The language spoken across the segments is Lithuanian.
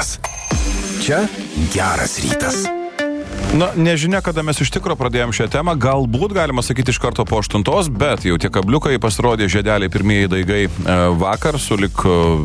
rytas. Čia geras rytas. Na, nežinia, kada mes iš tikro pradėjom šią temą, galbūt galima sakyti iš karto po 8, bet jau tie kabliukai pasirodė, žiedeliai, pirmieji daigai vakar, sulik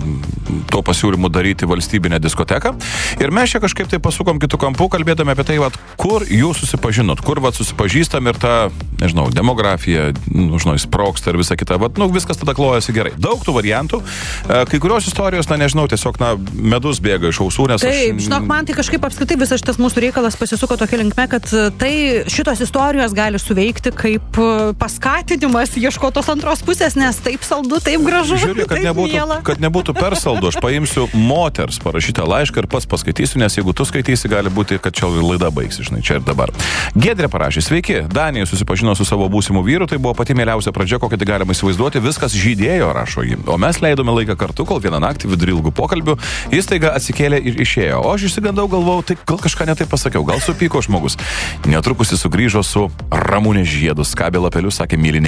to pasiūlymų daryti valstybinę diskoteką. Ir mes čia kažkaip tai pasukom kitų kampų, kalbėdami apie tai, kur jūs susipažinot, kur susipažįstam ir ta, nežinau, demografija, sprogsta ir visa kita, viskas tada klojasi gerai. Daug tų variantų, kai kurios istorijos, nežinau, tiesiog, medus bėga iš ausų, nes Taip, žinok, man tai kažkaip apskritai visas šitas mūsų reikalas pasisuko tokia linkme, kad tai šitos istorijos gali suveikti kaip paskatinimas ieškoti tos antros pusės, nes taip saldu, taip gražu, Žiūrėk, kad nebūtų per saldu, aš paimsiu moters parašytą laišką ir pats paskaitysiu, nes jeigu tu skaitysi, gali būti, kad čia laida baigsi, čia ir dabar. Giedrė parašė, sveiki, Danija susipažino su savo būsimu vyru, tai buvo pati mieliausia pradžia, kokią tai galima įsivaizduoti, viskas žydėjo, rašo ji. O mes leidome laiką kartu, kol vieną naktį vidury ilgų pokalbių jis staiga atsikėlė ir išėjo. O aš išsigandau, galvojau, tai gal kažką netai pasakiau, gal supyko žmogus. Netrukus jis sugrįžo su Ramunės žiedu, skabė lapelius, sakė myli,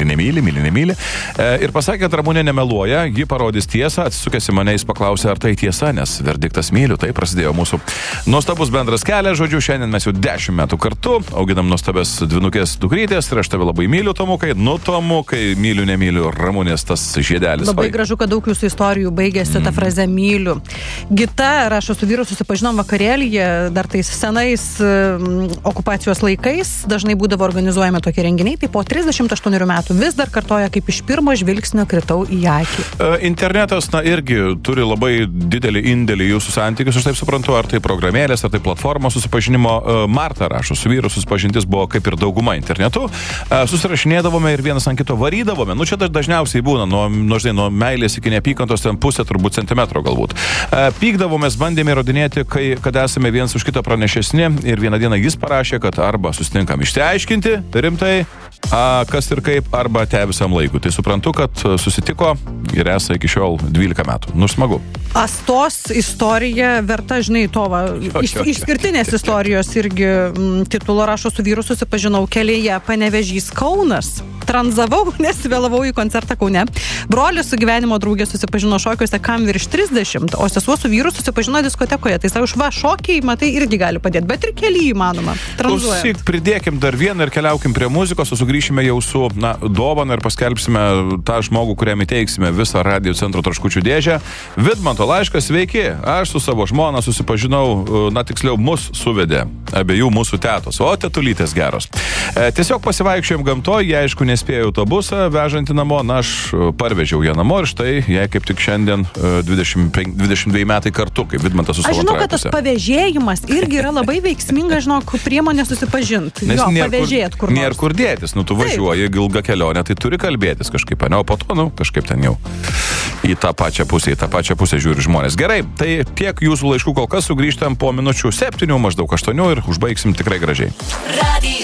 nemyli. Ir pasakė, kad Ramunė nemeluoja, ji parodys tiesą, atsisukęs į mane, jis paklausė, ar tai tiesa, nes verdiktas myliu, tai prasidėjo mūsų nuostabus bendras kelias, žodžiu, šiandien mes jau 10 metų kartu, auginam nuostabės dvinukės dukrytės ir aš tave labai myliu, Tomukai, Tomukai, myliu, nemyliu, Ramunės tas žiedelis. Labai gražu, kad daug jūsų istorijų baigėsi tą frazę myliu. Gita, rašo, su vyru susipažinom vakarėlyje, dar tais senais okupacijos laikais, dažnai būdavo organizuojami tokie renginiai, tai po 38 metų vis dar kartoja, kaip iš pirmo žvilgsnio kritau į akį. Internetas, irgi turi labai didelį indėlį jūsų santykius, aš taip suprantu, ar tai programėlės, ar tai platformos susipažinimo. Marta rašo, su vyru susipažintis buvo kaip ir dauguma internetu, susirašinėdavome ir vienas ant kito varydavome, čia dažniausiai būna, nuo meilės iki neapykantos, ten pusė, turbūt centimetro galbūt. Pykdavomės, bandėme įrodinėti, kad esame vienas už kitą pranešesni ir vieną dieną jis parašė, kad arba susitinkam išsiaiškinti rimtai, kas ir kaip, arba te visam laikui. Tai suprantu, kad susitiko ir esą iki šiol 12 metų. Smagu. Astos istorija verta, išskirtinės istorijos irgi titulo, rašo, su vyru susipažinau kelyje Panevėžys Kaunas. Tranzavau, nes vėlavau į koncertą Kaune. Brolis su gyvenimo draugė susipažino šokiuose kam virš 30, o sesuo su vyru susipažino diskotekoje. Tai savo šokiai, matai, irgi gali padėti, bet ir kely įmanoma. Klausyk, pridėkim dar vieną ir keliaukim prie muzikos, o sugrįšime jau su dovana ir paskelbsime tą žmogų, kuriam įteiksime visą Radio Centro traškučių dėžę. Vidmanto laiškas, sveiki, aš su savo žmona susipažinau, tiksliau mus suvedė abiejų mūsų tetos, o tetulytės geros. Tiesiog pasivaikščiojom gamtoje, jie aišku nespėjo autobusą vežantį namo, aš parvežiau ją namo ir štai jai kaip tik šiandien 22 metai kartu, kaip Vidmantas su savo antrąja pusė. Aš žinau, kad tas pavėžėjimas irgi yra labai veiksminga, priemonė susipažinti. Nes pavėžėt kur nors. Nėra kur dėtis, tu važiuoji ilgą kelionę, tai turi kalbėtis kažkaip, o po to, kažkaip ten jau į tą pačią pusę žiūri žmonės. Gerai, tai tiek jūsų laiškų kol kas, sugrįžtam po minučių 7, maždaug 8 ir užbaigsim tikrai gražiai.